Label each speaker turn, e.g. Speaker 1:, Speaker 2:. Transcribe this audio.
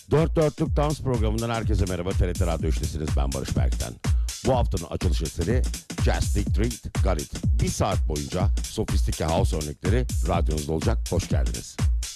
Speaker 1: Dört Dörtlük Dans programından herkese merhaba. TRT Radyo 3'tesiniz, ben Barış Berk'ten. Bu haftanın açılış eseri Just Dick Treat Got It. Bir saat boyunca sofistike house örnekleri radyonuzda olacak. Hoş geldiniz.